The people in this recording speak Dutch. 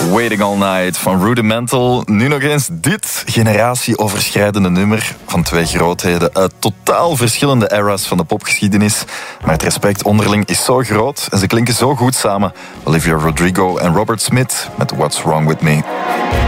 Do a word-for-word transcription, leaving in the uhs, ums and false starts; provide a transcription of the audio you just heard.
Waiting All Night van Rudimental. Nu nog eens dit generatieoverschrijdende nummer van twee grootheden uit totaal verschillende eras van de popgeschiedenis. Maar het respect onderling is zo groot en ze klinken zo goed samen. Olivia Rodrigo en Robert Smith met What's Wrong With Me.